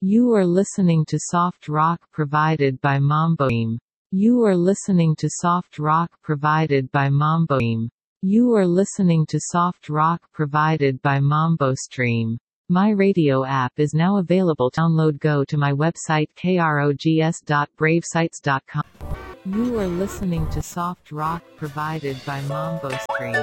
You are listening to soft rock provided by Mamboim. You are listening to soft rock provided by Mamboim. You are listening to soft rock provided by MamboStream. My radio app is now available. Download. Go to my website krogs.bravesites.com. You are listening to soft rock provided by MamboStream.